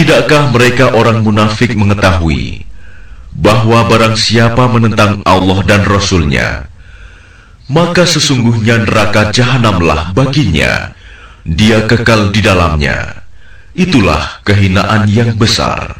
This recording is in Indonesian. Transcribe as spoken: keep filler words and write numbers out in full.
Tidakkah mereka orang munafik mengetahui bahwa barang siapa menentang Allah dan Rasul-Nya, maka sesungguhnya neraka jahanamlah baginya, dia kekal di dalamnya. Itulah kehinaan yang besar.